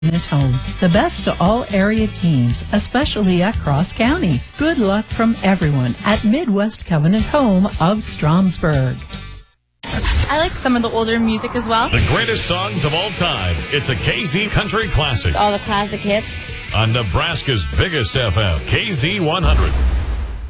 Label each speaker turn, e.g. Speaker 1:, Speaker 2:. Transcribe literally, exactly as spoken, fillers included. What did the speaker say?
Speaker 1: Covenant Home. The best to all area teams, especially at Cross County. Good luck from everyone at Midwest Covenant Home of Stromsburg.
Speaker 2: I like some of the older music as well.
Speaker 3: The greatest songs of all time. It's a K Z Country Classic.
Speaker 4: All the classic hits.
Speaker 3: On Nebraska's biggest F M, K Z one hundred.